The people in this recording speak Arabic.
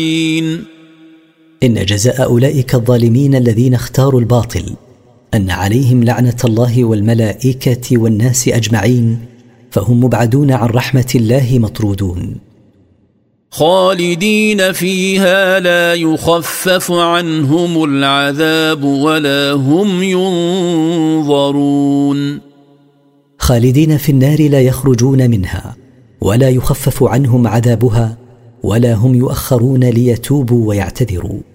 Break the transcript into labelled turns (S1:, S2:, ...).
S1: إن جزاء أولئك الظالمين الذين اختاروا الباطل أن عليهم لعنة الله والملائكة والناس أجمعين، فهم مبعدون عن رحمة الله مطرودون.
S2: خالدين فيها لا يخفف عنهم العذاب ولا هم ينظرون.
S1: خالدين في النار لا يخرجون منها ولا يخفف عنهم عذابها ولا هم يؤخرون ليتوبوا ويعتذروا.